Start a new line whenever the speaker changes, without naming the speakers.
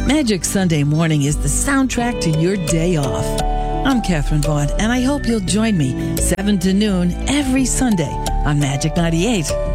Magic Sunday morning is the soundtrack to your day off. I'm Catherine Vaughn, and I hope you'll join me 7 to noon every Sunday on Magic 98.